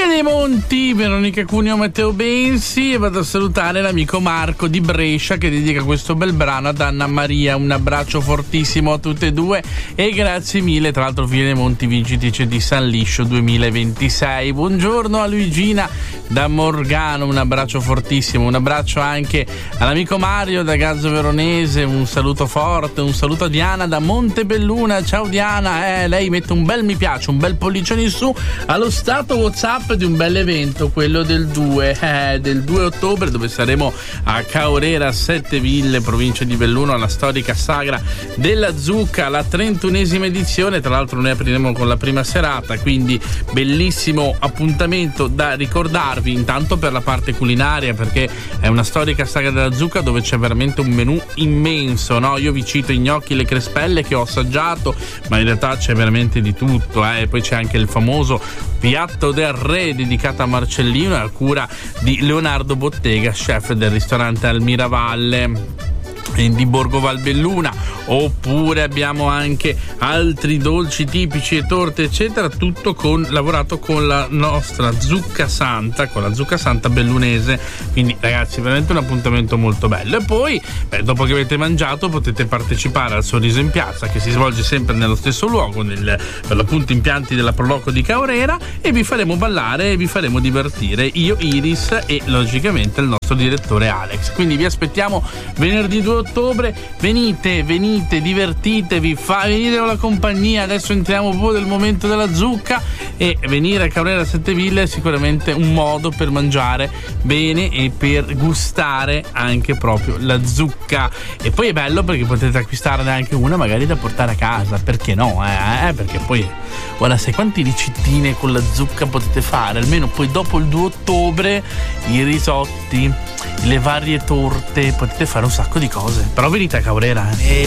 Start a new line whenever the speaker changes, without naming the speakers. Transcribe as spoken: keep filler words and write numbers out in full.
Figlia dei Monti, Veronica Cuneo, Matteo Bensi, e vado a salutare l'amico Marco di Brescia che dedica questo bel brano ad Anna Maria. Un abbraccio fortissimo a tutte e due e grazie mille. Tra l'altro Figlia dei Monti vincitrice di San Liscio duemilaventisei. Buongiorno a Luigina da Morgano, un abbraccio fortissimo. Un abbraccio anche all'amico Mario da Gazzo Veronese, un saluto forte. Un saluto a Diana da Montebelluna. Ciao Diana, eh, lei mette un bel mi piace, un bel pollicione in su allo stato WhatsApp di un bel evento, quello del due eh, del due ottobre, dove saremo a Caorera, Sette Ville, provincia di Belluno, alla storica sagra della zucca, la trentunesima edizione. Tra l'altro noi apriremo con la prima serata, quindi bellissimo appuntamento da ricordarvi, intanto per la parte culinaria, perché è una storica sagra della zucca dove c'è veramente un menù immenso, no? Io vi cito i gnocchi, le crespelle che ho assaggiato, ma in realtà c'è veramente di tutto, eh? E poi c'è anche il famoso piatto del re dedicato a Marcellino, a cura di Leonardo Bottega, chef del ristorante Al Miravalle di Borgo Valbelluna. Oppure abbiamo anche altri dolci tipici e torte eccetera, tutto con lavorato con la nostra zucca santa, con la zucca santa bellunese. Quindi ragazzi, veramente un appuntamento molto bello. E poi beh, dopo che avete mangiato potete partecipare al Sorriso in Piazza, che si svolge sempre nello stesso luogo, nel, per l'appunto impianti della Proloco di Caorera, e vi faremo ballare e vi faremo divertire, io, Iris e logicamente il nostro direttore Alex. Quindi vi aspettiamo venerdì due ottobre. Venite, venite, divertitevi, fa, venite con la compagnia. Adesso entriamo un po' nel momento della zucca, e venire a Caorera Sette Ville è sicuramente un modo per mangiare bene e per gustare anche proprio la zucca. E poi è bello perché potete acquistarne anche una magari da portare a casa, perché no? Eh? Perché poi guarda, sai quante ricettine con la zucca potete fare? Almeno poi dopo il due ottobre i risotti, le varie torte, potete fare un sacco di cose. Però venite a Caorera, eh.